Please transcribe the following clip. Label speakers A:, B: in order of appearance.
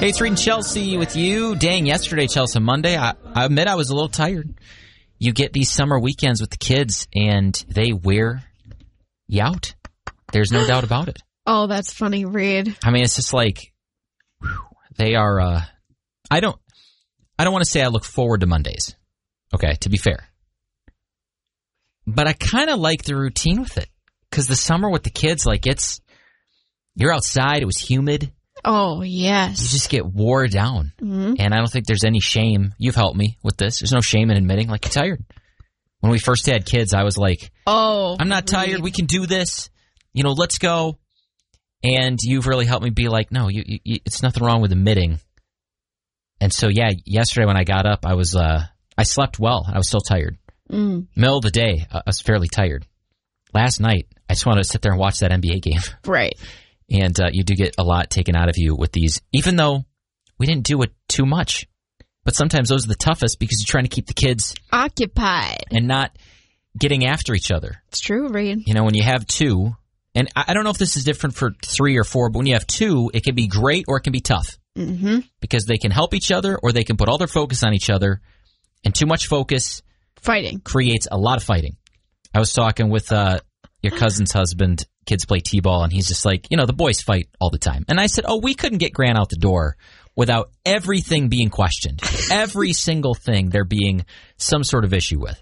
A: Hey, it's Reed and Chelsea with you. Dang, yesterday, Chelsea, Monday, I admit I was a little tired. You get these summer weekends with the kids, and they wear you out. There's no doubt about it.
B: Oh, that's funny, Reed.
A: I mean, it's just like, they are, I don't want to say I look forward to Mondays. Okay, to be fair. But I kind of like the routine with it. Because the summer with the kids, like, you're outside, it was humid.
B: Oh, yes.
A: You just get wore down. Mm-hmm. And I don't think there's any shame. You've helped me with this. There's no shame in admitting, like, you're tired. When we first had kids, I was like, I'm not tired. We can do this. You know, let's go. And you've really helped me be like, no, it's nothing wrong with admitting. And so, yeah, yesterday when I got up, I slept well. I was still tired. Middle of the day, I was fairly tired. Last night, I just wanted to sit there and watch that NBA game.
B: Right.
A: And you do get a lot taken out of you with these, even though we didn't do it too much. But sometimes those are the toughest because you're trying to keep the kids
B: occupied
A: and not getting after each other.
B: It's true, Reed.
A: You know, when you have two, and I don't know if this is different for 3 or 4, but when you have two, it can be great or it can be tough.
B: Mm-hmm.
A: Because they can help each other or they can put all their focus on each other. And too much focus creates a lot of fighting. I was talking with your cousin's husband. Kids play t-ball, and he's just like, you know, the boys fight all the time. And I said, we couldn't get Grant out the door without everything being questioned. Every single thing there being some sort of issue with.